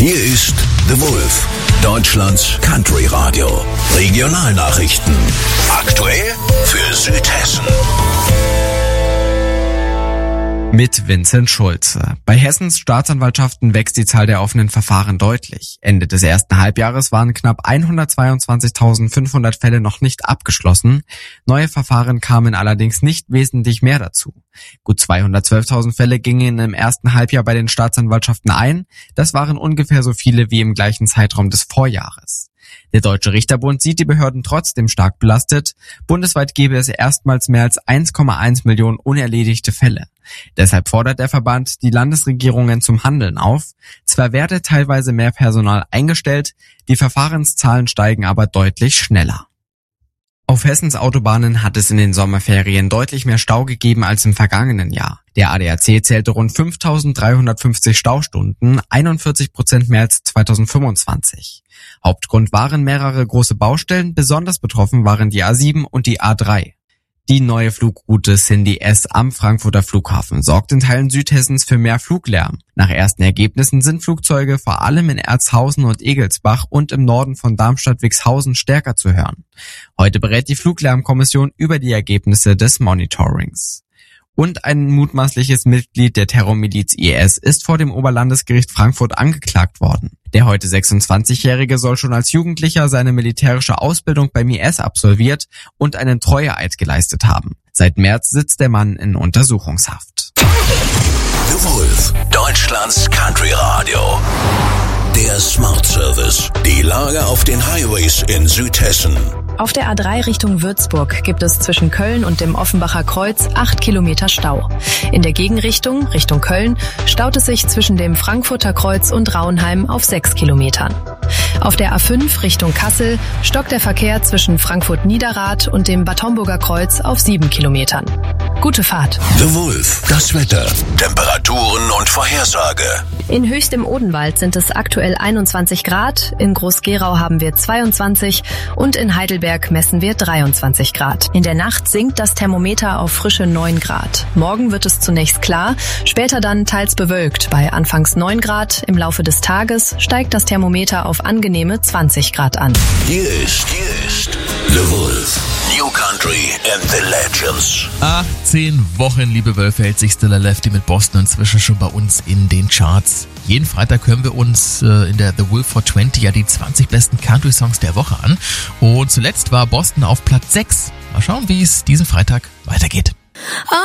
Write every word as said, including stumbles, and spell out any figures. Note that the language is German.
Hier ist The Wolf, Deutschlands Country Radio. Regionalnachrichten. Aktuell für Südhessen. Mit Vincent Schulze. Bei Hessens Staatsanwaltschaften wächst die Zahl der offenen Verfahren deutlich. Ende des ersten Halbjahres waren knapp hundertzweiundzwanzigtausendfünfhundert Fälle noch nicht abgeschlossen. Neue Verfahren kamen allerdings nicht wesentlich mehr dazu. Gut zweihundertzwölftausend Fälle gingen im ersten Halbjahr bei den Staatsanwaltschaften ein. Das waren ungefähr so viele wie im gleichen Zeitraum des Vorjahres. Der Deutsche Richterbund sieht die Behörden trotzdem stark belastet. Bundesweit gäbe es erstmals mehr als eins Komma eins Millionen unerledigte Fälle. Deshalb fordert der Verband die Landesregierungen zum Handeln auf. Zwar werde teilweise mehr Personal eingestellt, die Verfahrenszahlen steigen aber deutlich schneller. Auf Hessens Autobahnen hat es in den Sommerferien deutlich mehr Stau gegeben als im vergangenen Jahr. Der A D A C zählte rund fünftausenddreihundertfünfzig Staustunden, einundvierzig Prozent mehr als zweitausendfünfundzwanzig. Hauptgrund waren mehrere große Baustellen, besonders betroffen waren die A sieben und die A drei. Die neue Flugroute Cindy S am Frankfurter Flughafen sorgt in Teilen Südhessens für mehr Fluglärm. Nach ersten Ergebnissen sind Flugzeuge vor allem in Erzhausen und Egelsbach und im Norden von Darmstadt-Wixhausen stärker zu hören. Heute berät die Fluglärmkommission über die Ergebnisse des Monitorings. Und ein mutmaßliches Mitglied der Terrormiliz I S ist vor dem Oberlandesgericht Frankfurt angeklagt worden. Der heute sechsundzwanzigjährige soll schon als Jugendlicher seine militärische Ausbildung beim I S absolviert und einen Treueeid geleistet haben. Seit März sitzt der Mann in Untersuchungshaft. The Wolf, Deutschlands Country Radio. Der Smart Service. Die Lage auf den Highways in Südhessen. Auf der A drei Richtung Würzburg gibt es zwischen Köln und dem Offenbacher Kreuz acht Kilometer Stau. In der Gegenrichtung, Richtung Köln, staut es sich zwischen dem Frankfurter Kreuz und Rauenheim auf sechs Kilometern. Auf der A fünf Richtung Kassel stockt der Verkehr zwischen Frankfurt-Niederrad und dem Bad Homburger Kreuz auf sieben Kilometern. Gute Fahrt. The Wolf, das Wetter, Temperaturen und Vorhersage. In Höchst im Odenwald sind es aktuell einundzwanzig Grad, in Groß-Gerau haben wir zweiundzwanzig und in Heidelberg messen wir dreiundzwanzig Grad. In der Nacht sinkt das Thermometer auf frische neun Grad. Morgen wird es zunächst klar, später dann teils bewölkt. Bei anfangs neun Grad, im Laufe des Tages steigt das Thermometer auf angenehme zwanzig Grad an. Hier ist, hier ist The Wolf. New Country and the Legends. achtzehn Wochen, liebe Wölfe, hält sich Still Lefty mit Boston inzwischen schon bei uns in den Charts. Jeden Freitag hören wir uns äh, in der The Wolf for zwanzig ja die zwanzig besten Country-Songs der Woche an. Und zuletzt war Boston auf Platz sechs. Mal schauen, wie es diesen Freitag weitergeht.